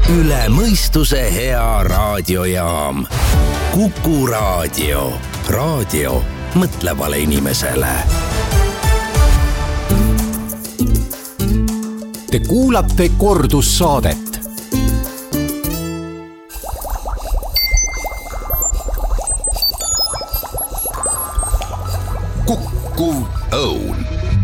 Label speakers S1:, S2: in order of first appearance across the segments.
S1: üle mõistuse hea raadiojaam. Kuku Raadio. Raadio mõtlevale inimesele.
S2: Te kuulate kordussaadet.
S1: Kuku Õun.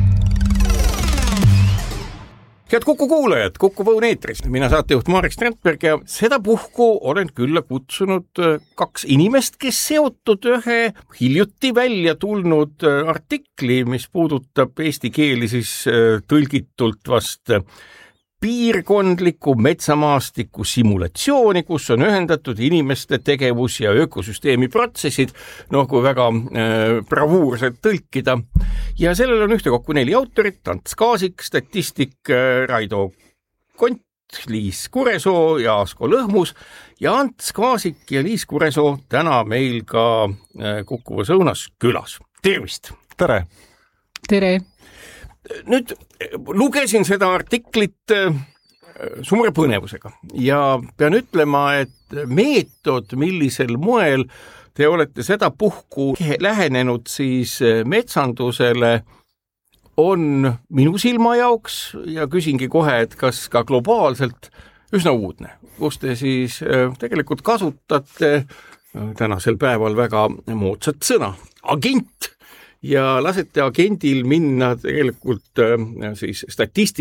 S3: Head Kuku kuulajad, Kuku Õun eetris. Mina saatejuht Marek Strandberg ja sedapuhku olen külla kutsunud kaks inimest, kes seotud ühe hiljuti välja tulnud artikli, mis puudutab eesti keeli siis tõlgitult vast piirkondliku metsamaastiku simulatsiooni, kus on ühendatud inimeste tegevus ja ökosüsteemi protsessid, kui väga bravuurselt tõlkida. Ja sellel on ühtekokku 4 autorit: Ants Kaasik, statistik Raido Kont, Liis Kuresoo ja Asko Lõhmus. Ja Ants Kaasik ja Liis Kuresoo täna meil ka Kukuvas Õunas külas. Tervist!
S2: Tere!
S4: Tere!
S3: Nüüd lugesin seda artiklit suure põnevusega ja pean ütlema, et meetod, millisel moel te olete sedapuhku lähenenud siis metsandusele, on minu silma jaoks ja küsingi kohe, et kas ka globaalselt üsna uudne, kus te siis tegelikult kasutate tänasel päeval väga moodsat sõna, agent. Ja lasete agendil minna tegelikult siis